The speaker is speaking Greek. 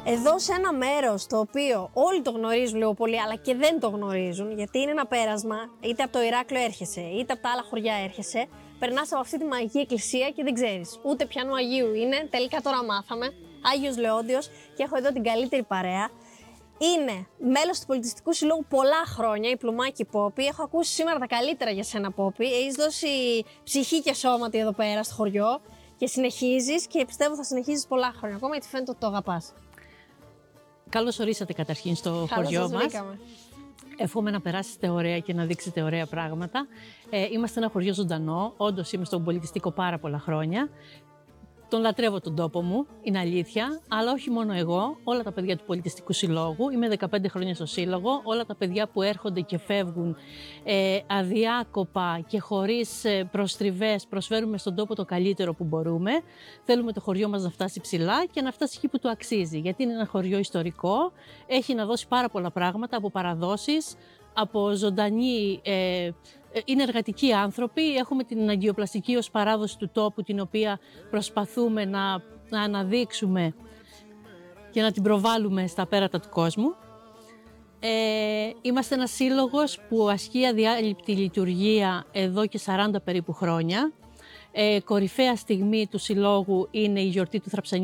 εδώ σε ένα μέρος το οποίο όλοι το γνωρίζουν λίγο πολύ, αλλά και δεν το γνωρίζουν, γιατί είναι ένα πέρασμα, είτε από το Ηράκλειο έρχεσαι, είτε από τα άλλα χωριά έρχεσαι, περνάς από αυτή τη μαγική εκκλησία και δεν ξέρεις ούτε ποιανού Αγίου είναι. Τελικά τώρα μάθαμε. Άγιος Λεόντιος, και έχω εδώ την καλύτερη παρέα. Είναι μέλος του Πολιτιστικού Συλλόγου πολλά χρόνια, η Πλουμάκη Πόπη. Έχω ακούσει σήμερα τα καλύτερα για σένα, Πόπη. Έχεις δώσει ψυχή και σώματι εδώ πέρα στο χωριό και συνεχίζεις, και πιστεύω θα συνεχίζεις πολλά χρόνια ακόμα, γιατί φαίνεται ότι το αγαπάς. Καλώς ορίσατε καταρχήν στο χωριό μας. Εύχομαι να περάσετε ωραία και να δείξετε ωραία πράγματα. Είμαστε ένα χωριό ζωντανό. Όντως είμαι στον πολιτιστικό πάρα πολλά χρόνια. Τον λατρεύω τον τόπο μου, είναι αλήθεια, αλλά όχι μόνο εγώ, όλα τα παιδιά του Πολιτιστικού Συλλόγου. Είμαι 15 χρόνια στο Σύλλογο, όλα τα παιδιά που έρχονται και φεύγουν αδιάκοπα και χωρίς προστριβές, προσφέρουμε στον τόπο το καλύτερο που μπορούμε. Θέλουμε το χωριό μας να φτάσει ψηλά και να φτάσει εκεί που του αξίζει, γιατί είναι ένα χωριό ιστορικό, έχει να δώσει πάρα πολλά πράγματα από παραδόσεις, από ζωντανή. Είναι εργατικοί άνθρωποι, έχουμε την αγκιοπλαστική ως παράδοση του τόπου, την οποία προσπαθούμε να αναδείξουμε και να την προβάλλουμε στα πέρατα του κόσμου. Είμαστε ένας σύλλογος που ασκεί αδιάλειπτη λειτουργία εδώ και 40 περίπου χρόνια. Κορυφαία στιγμή του συλλόγου είναι η γιορτή του Θραψανιού